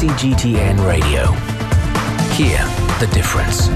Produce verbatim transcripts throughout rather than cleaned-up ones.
C G T N Radio. Hear the difference.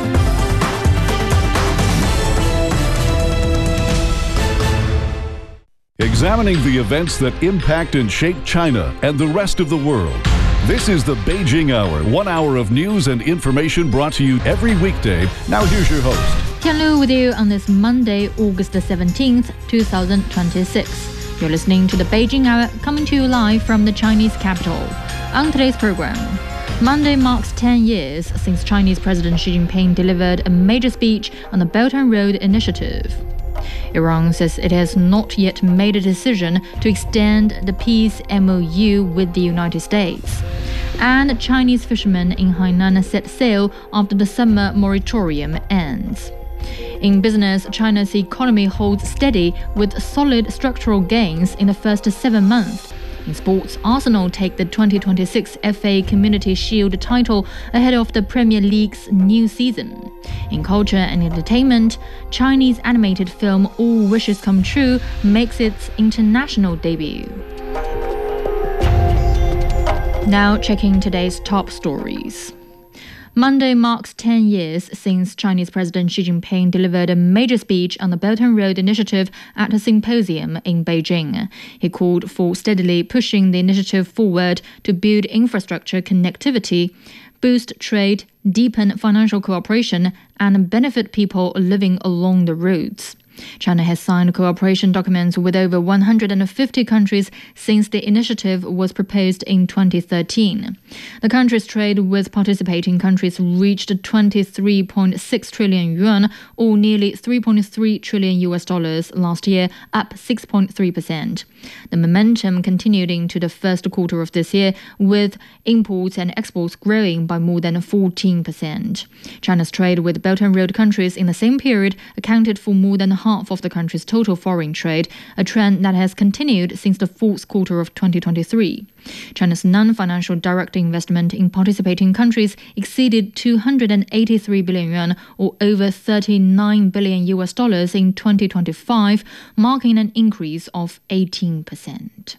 Examining the events that impact and shape China and the rest of the world. This is the Beijing Hour, one hour of news and information brought to you every weekday. Now here's your host. Tian Lu with you on this Monday, August the seventeenth, two thousand twenty-six. You're listening to the Beijing Hour, coming to you live from the Chinese capital. On today's program, Monday marks ten years since Chinese President Xi Jinping delivered a major speech on the Belt and Road Initiative. Iran says it has not yet made a decision to extend the peace M O U with the United States. And Chinese fishermen in Hainan set sail after the summer moratorium ends. In business, China's economy holds steady with solid structural gains in the first seven months. In sports, Arsenal take the twenty twenty-six F A Community Shield title ahead of the Premier League's new season. In culture and entertainment, Chinese animated film All Wishes Come True makes its international debut. Now checking today's top stories. Monday marks ten years since Chinese President Xi Jinping delivered a major speech on the Belt and Road Initiative at a symposium in Beijing. He called for steadily pushing the initiative forward to build infrastructure connectivity, boost trade, deepen financial cooperation, and benefit people living along the routes. China has signed cooperation documents with over one hundred fifty countries since the initiative was proposed in twenty thirteen. The country's trade with participating countries reached twenty-three point six trillion yuan, or nearly three point three trillion U S dollars last year, up six point three percent. The momentum continued into the first quarter of this year, with imports and exports growing by more than fourteen percent. China's trade with Belt and Road countries in the same period accounted for more than half of the country's total foreign trade, a trend that has continued since the fourth quarter of twenty twenty-three. China's non-financial direct investment in participating countries exceeded two hundred eighty-three billion yuan, or over thirty-nine billion U S dollars in twenty twenty-five, marking an increase of eighteen percent.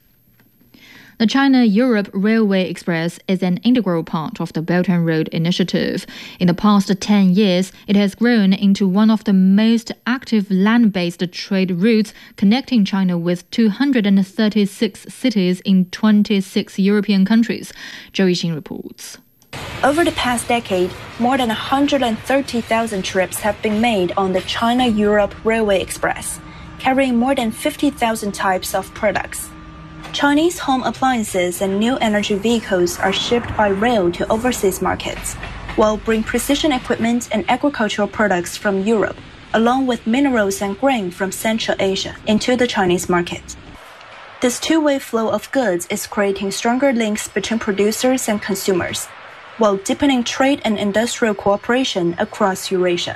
The China-Europe Railway Express is an integral part of the Belt and Road Initiative. In the past ten years, it has grown into one of the most active land-based trade routes, connecting China with two hundred thirty-six cities in twenty-six European countries. Zhou Yixing reports. Over the past decade, more than one hundred thirty thousand trips have been made on the China-Europe Railway Express, carrying more than fifty thousand types of products. Chinese home appliances and new energy vehicles are shipped by rail to overseas markets, while bring precision equipment and agricultural products from Europe, along with minerals and grain from Central Asia, into the Chinese market. This two-way flow of goods is creating stronger links between producers and consumers, while deepening trade and industrial cooperation across Eurasia.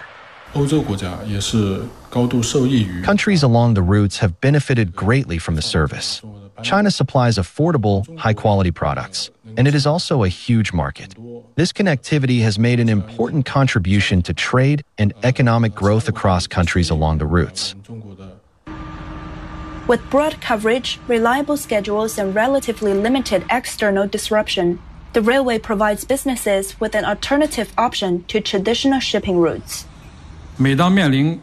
Countries along the routes have benefited greatly from the service. China supplies affordable, high-quality products, and it is also a huge market. This connectivity has made an important contribution to trade and economic growth across countries along the routes. With broad coverage, reliable schedules, and relatively limited external disruption, the railway provides businesses with an alternative option to traditional shipping routes. Whenever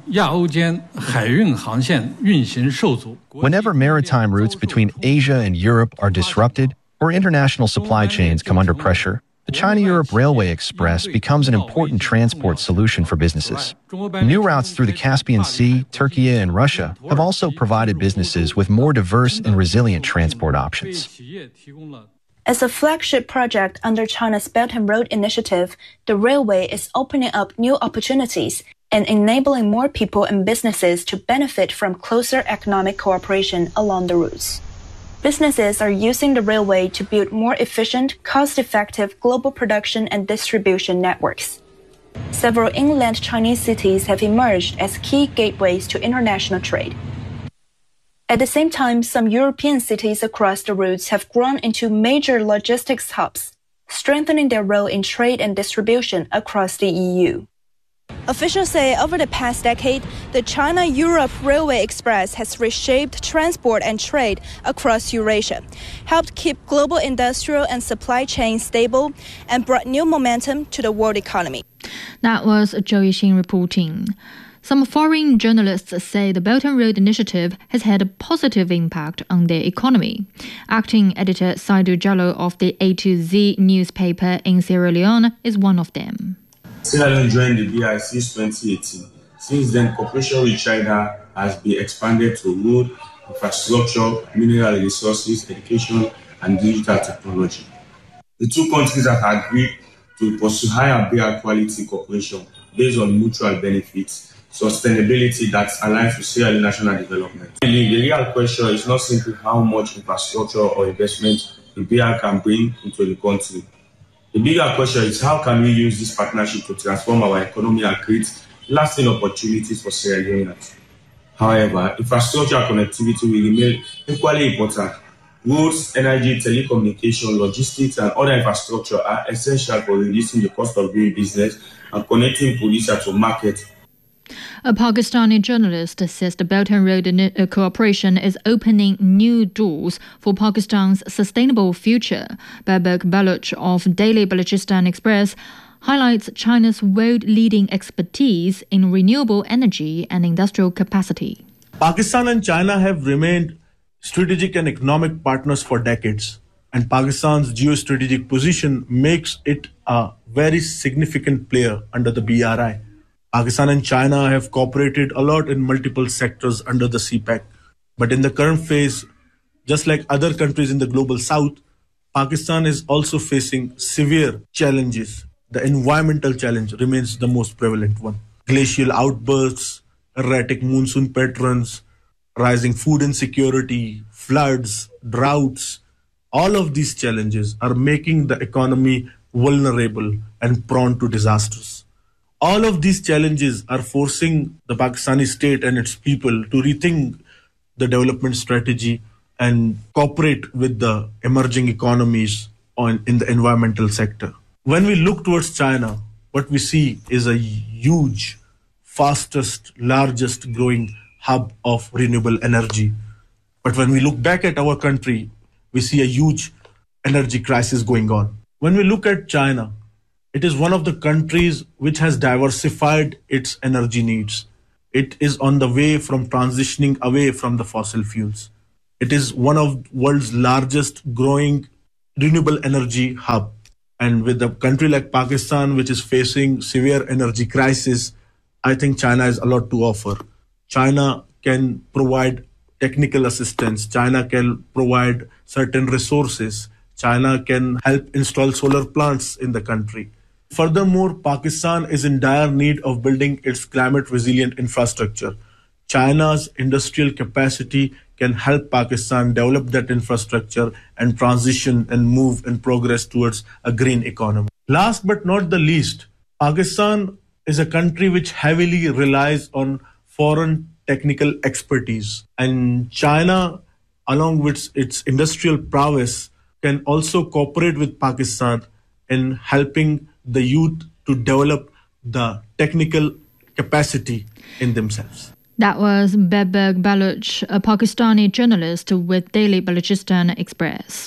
maritime routes between Asia and Europe are disrupted or international supply chains come under pressure, the China-Europe Railway Express becomes an important transport solution for businesses. New routes through the Caspian Sea, Turkey, and Russia have also provided businesses with more diverse and resilient transport options. As a flagship project under China's Belt and Road Initiative, the railway is opening up new opportunities and enabling more people and businesses to benefit from closer economic cooperation along the routes. Businesses are using the railway to build more efficient, cost-effective global production and distribution networks. Several inland Chinese cities have emerged as key gateways to international trade. At the same time, some European cities across the routes have grown into major logistics hubs, strengthening their role in trade and distribution across the E U. Officials say over the past decade, the China-Europe Railway Express has reshaped transport and trade across Eurasia, helped keep global industrial and supply chains stable, and brought new momentum to the world economy. That was Zhou Yixing reporting. Some foreign journalists say the Belt and Road Initiative has had a positive impact on their economy. Acting editor Saidu Jallo of the A to Z newspaper in Sierra Leone is one of them. Sierra Leone joined the B R I since twenty eighteen. Since then, cooperation with China has been expanded to road, infrastructure, mineral resources, education, and digital technology. The two countries have agreed to pursue higher better quality cooperation based on mutual benefits, sustainability that aligns with Sierra Leone national development. The real question is not simply how much infrastructure or investment the B R I can bring into the country. The bigger question is how can we use this partnership to transform our economy and create lasting opportunities for Sierra Leoneans. However, infrastructure connectivity will remain equally important. Roads, energy, telecommunication, logistics, and other infrastructure are essential for reducing the cost of doing business and connecting producers to market. A Pakistani journalist says the Belt and Road Cooperation is opening new doors for Pakistan's sustainable future. Babak Baloch of Daily Balochistan Express highlights China's world-leading expertise in renewable energy and industrial capacity. Pakistan and China have remained strategic and economic partners for decades, and Pakistan's geostrategic position makes it a very significant player under the B R I. Pakistan and China have cooperated a lot in multiple sectors under the C PEC. But in the current phase, just like other countries in the global south, Pakistan is also facing severe challenges. The environmental challenge remains the most prevalent one. Glacial outbursts, erratic monsoon patterns, rising food insecurity, floods, droughts, all of these challenges are making the economy vulnerable and prone to disasters. All of these challenges are forcing the Pakistani state and its people to rethink the development strategy and cooperate with the emerging economies on, in the environmental sector. When we look towards China, what we see is a huge, fastest, largest growing hub of renewable energy. But when we look back at our country, we see a huge energy crisis going on. When we look at China, it is one of the countries which has diversified its energy needs. It is on the way from transitioning away from the fossil fuels. It is one of the world's largest growing renewable energy hub. And with a country like Pakistan, which is facing severe energy crisis, I think China has a lot to offer. China can provide technical assistance. China can provide certain resources. China can help install solar plants in the country. Furthermore, Pakistan is in dire need of building its climate-resilient infrastructure. China's industrial capacity can help Pakistan develop that infrastructure and transition and move and progress towards a green economy. Last but not the least, Pakistan is a country which heavily relies on foreign technical expertise. And China, along with its industrial prowess, can also cooperate with Pakistan in helping the youth to develop the technical capacity in themselves. That was Babak Baloch, a Pakistani journalist with Daily Balochistan Express.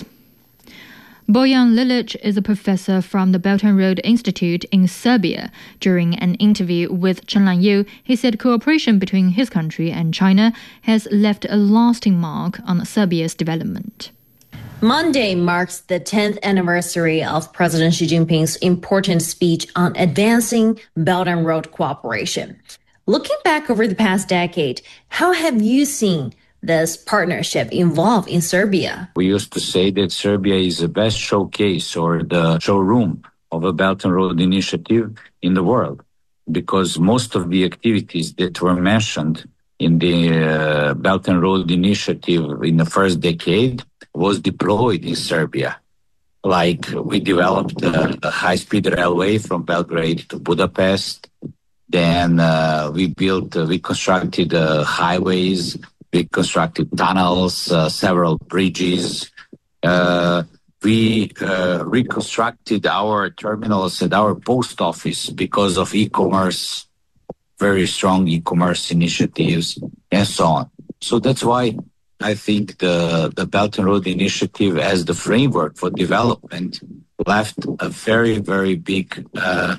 Bojan Lilic is a professor from the Belt and Road Institute in Serbia. During an interview with Chen Lanyu, he said cooperation between his country and China has left a lasting mark on Serbia's development. Monday marks the tenth anniversary of President Xi Jinping's important speech on advancing Belt and Road cooperation. Looking back over the past decade, how have you seen this partnership evolve in Serbia? We used to say that Serbia is the best showcase or the showroom of a Belt and Road initiative in the world, because most of the activities that were mentioned in the uh, Belt and Road initiative in the first decade was deployed in Serbia. Like we developed a, a high-speed railway from Belgrade to Budapest. Then uh, we built, uh, we constructed uh, highways, we constructed tunnels, uh, several bridges. Uh, we uh, reconstructed our terminals and our post office because of e-commerce very strong e-commerce initiatives, and so on. So that's why I think the, the Belt and Road Initiative as the framework for development left a very, very big, uh,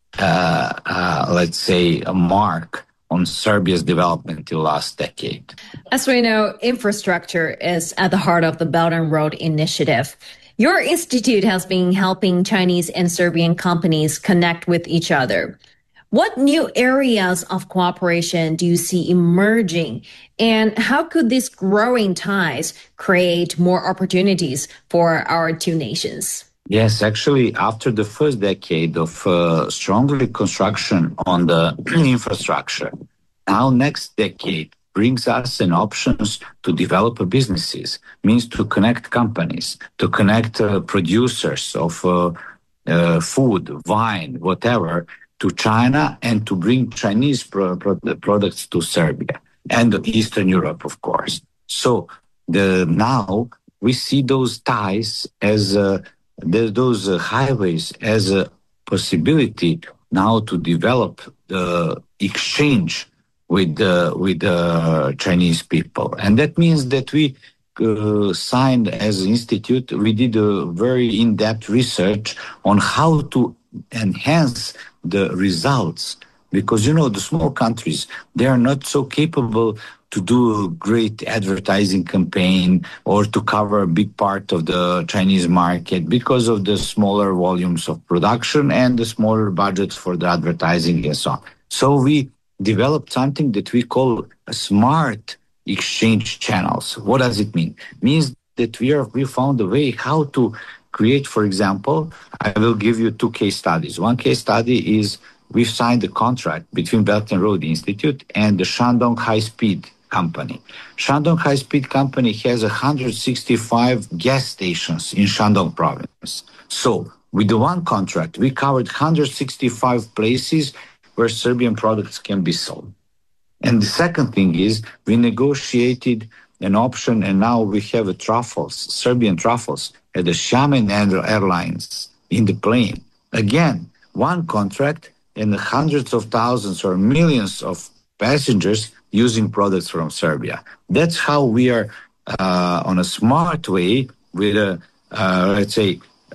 uh, uh, let's say, a mark on Serbia's development in the last decade. As we know, infrastructure is at the heart of the Belt and Road Initiative. Your institute has been helping Chinese and Serbian companies connect with each other. What new areas of cooperation do you see emerging, and how could these growing ties create more opportunities for our two nations? Yes, actually, after the first decade of uh, strong reconstruction on the infrastructure, now next decade brings us an options to develop businesses, means to connect companies, to connect uh, producers of uh, uh, food, wine, whatever, to China, and to bring Chinese pro- pro- products to Serbia and Eastern Europe, of course. So the now we see those ties as uh, the, those uh, highways as a possibility now to develop the exchange with the with the Chinese people, and that means that we uh, signed as an institute. We did a very in-depth research on how to enhance the results, because you know the small countries, they are not so capable to do a great advertising campaign or to cover a big part of the Chinese market because of the smaller volumes of production and the smaller budgets for the advertising and so on. So we developed something that we call a smart exchange channels. What does it mean? It means that we are we found a way how to create, for example, I will give you two case studies. One case study is we've signed a contract between Belt and Road Institute and the Shandong High Speed Company. Shandong High Speed Company has one hundred sixty-five gas stations in Shandong province. So with the one contract, we covered one hundred sixty-five places where Serbian products can be sold. And the second thing is we negotiated an option, and now we have a truffles, Serbian truffles, at the Xiamen Airlines in the plane. Again, one contract and hundreds of thousands or millions of passengers using products from Serbia. That's how we are uh, on a smart way with a, uh, let's say,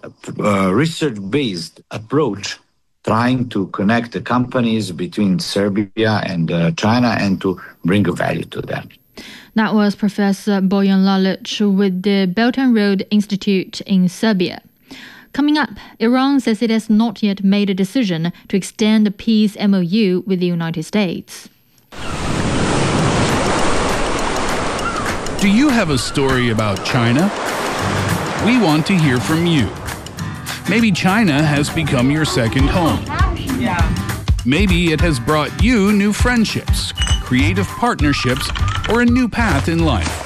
a research-based approach, trying to connect the companies between Serbia and uh, China and to bring a value to them. That was Professor Bojan Lalic with the Belt and Road Institute in Serbia. Coming up, Iran says it has not yet made a decision to extend the peace M O U with the United States. Do you have a story about China? We want to hear from you. Maybe China has become your second home. Maybe it has brought you new friendships, creative partnerships, or a new path in life.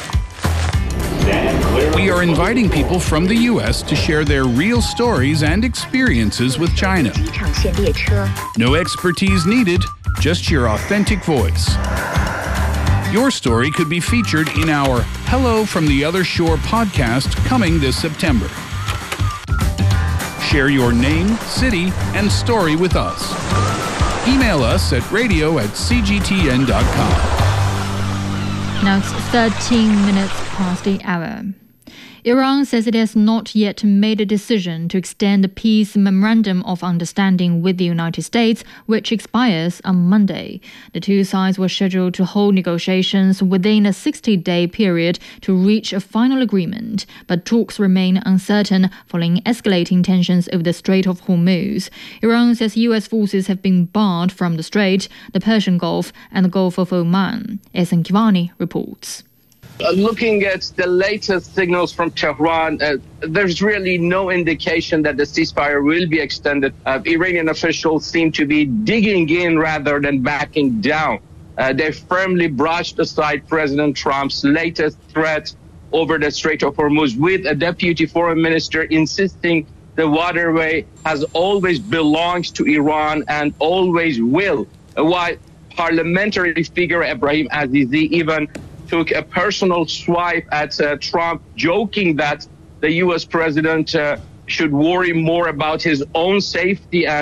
We are inviting people from the U S to share their real stories and experiences with China. No expertise needed, just your authentic voice. Your story could be featured in our Hello from the Other Shore podcast coming this September. Share your name, city, and story with us. Email us at radio at c g t n dot com. Now it's thirteen minutes past the hour. Iran says it has not yet made a decision to extend the peace memorandum of understanding with the United States, which expires on Monday. The two sides were scheduled to hold negotiations within a sixty-day period to reach a final agreement, but talks remain uncertain following escalating tensions over the Strait of Hormuz. Iran says U S forces have been barred from the Strait, the Persian Gulf, and the Gulf of Oman. Ehsan Kivani reports. Uh, looking at the latest signals from Tehran, uh, there's really no indication that the ceasefire will be extended. Uh, Iranian officials seem to be digging in rather than backing down. Uh, they firmly brushed aside President Trump's latest threat over the Strait of Hormuz, with a deputy foreign minister insisting the waterway has always belonged to Iran and always will. Uh, while parliamentary figure Ebrahim Azizi even took a personal swipe at uh, Trump, joking that the U S president uh, should worry more about his own safety and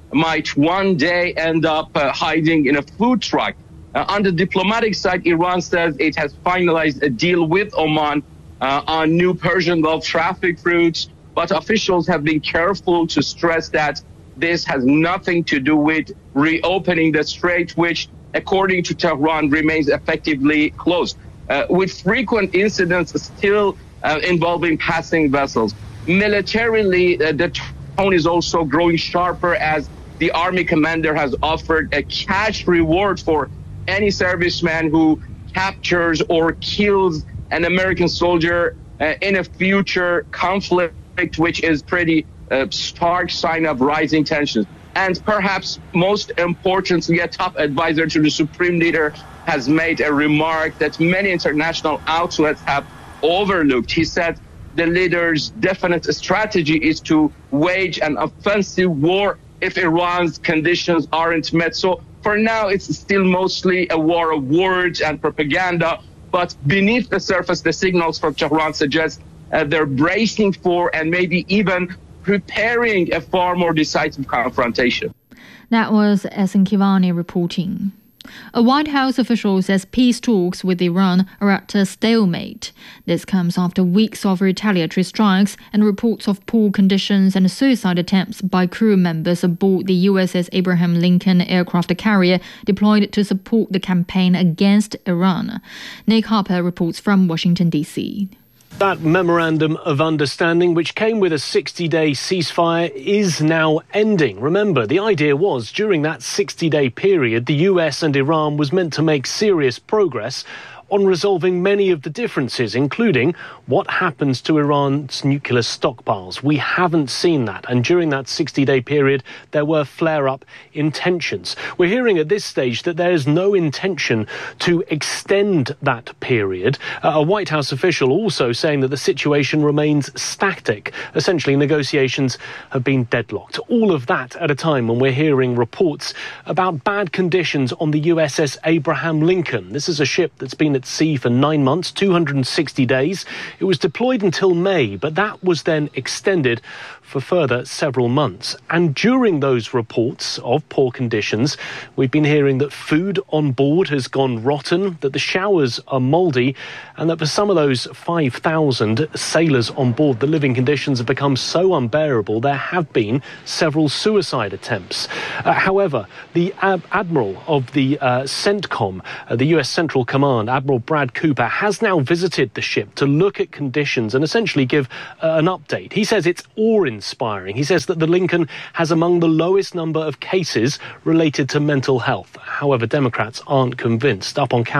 might one day end up uh, hiding in a food truck. Uh, on the diplomatic side, Iran says it has finalized a deal with Oman uh, on new Persian Gulf traffic routes, but officials have been careful to stress that this has nothing to do with reopening the strait, which, according to Tehran, remains effectively closed, uh, with frequent incidents still uh, involving passing vessels. Militarily, uh, the tone is also growing sharper as the army commander has offered a cash reward for any serviceman who captures or kills an American soldier uh, in a future conflict, which is pretty uh, stark sign of rising tensions. And perhaps most importantly, a top advisor to the Supreme Leader has made a remark that many international outlets have overlooked. He said the leader's definite strategy is to wage an offensive war if Iran's conditions aren't met. So for now, it's still mostly a war of words and propaganda. But beneath the surface, the signals from Tehran suggest uh, they're bracing for and maybe even preparing a far more decisive confrontation. That was Ehsan Kivani reporting. A White House official says peace talks with Iran are at a stalemate. This comes after weeks of retaliatory strikes and reports of poor conditions and suicide attempts by crew members aboard the U S S Abraham Lincoln aircraft carrier deployed to support the campaign against Iran. Nick Harper reports from Washington, D C. That memorandum of understanding, which came with a sixty-day ceasefire, is now ending. Remember, the idea was during that sixty-day period, the U S and Iran was meant to make serious progress on resolving many of the differences, including what happens to Iran's nuclear stockpiles. We haven't seen that, and during that sixty-day period, there were flare-up intentions. We're hearing at this stage that there is no intention to extend that period. Uh, a White House official also saying that the situation remains static. Essentially, negotiations have been deadlocked. All of that at a time when we're hearing reports about bad conditions on the U S S Abraham Lincoln. This is a ship that's been at sea for nine months, two hundred sixty days. It was deployed until May, but that was then extended for further several months. And during those reports of poor conditions, we've been hearing that food on board has gone rotten, that the showers are mouldy, and that for some of those five thousand sailors on board, the living conditions have become so unbearable there have been several suicide attempts. Uh, however, the Ab- Admiral of the uh, CENTCOM, uh, the U S Central Command, Admiral Brad Cooper, has now visited the ship to look at conditions and essentially give uh, an update. He says it's awe-inspiring. He says that the Lincoln has among the lowest number of cases related to mental health. However, Democrats aren't convinced. Up on camera.